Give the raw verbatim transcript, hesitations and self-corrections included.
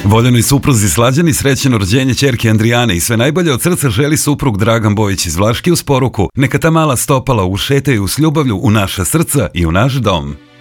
Voljenoj supruzi Slađani srećeno rođenje ćerke Andrijane i sve najbolje od srca želi suprug Dragan Bojić iz Vlaški uz poruku: neka ta mala stopala ušetaju s ljubavlju u naša srca i u naš dom.